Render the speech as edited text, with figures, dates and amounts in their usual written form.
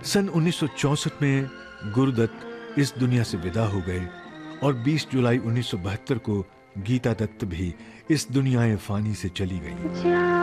सन 1964 में गुरुदत्त इस दुनिया से विदा हो गए और 20 जुलाई 1972 को गीता दत्त भी इस दुनियाए फानी से चली गई।